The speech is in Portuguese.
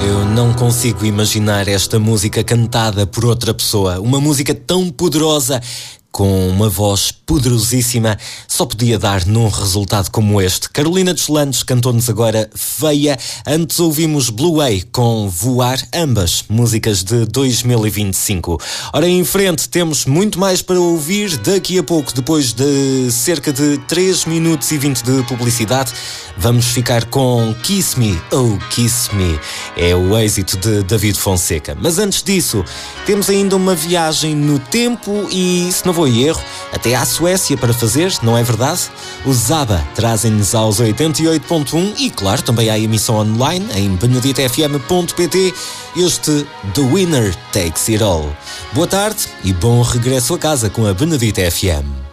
Eu não consigo imaginar esta música cantada por outra pessoa. Uma música tão poderosa, com uma voz poderosíssima, só podia dar num resultado como este. Carolina Deslandes cantou-nos agora Feia. Antes ouvimos Blue Way com Voar, ambas músicas de 2025. Ora, em frente temos muito mais para ouvir daqui a pouco. Depois de cerca de 3 minutos e 20 de publicidade, vamos ficar com Kiss Me, Oh Kiss Me. É o êxito de David Fonseca. Mas antes disso, temos ainda uma viagem no tempo e, se não vou em erro, até à Suécia para fazer, não é verdade? Os ABBA trazem-nos aos 88.1 e, claro, também há emissão online em beneditafm.pt. Este The Winner Takes It All. Boa tarde e bom regresso a casa com a Benedita FM.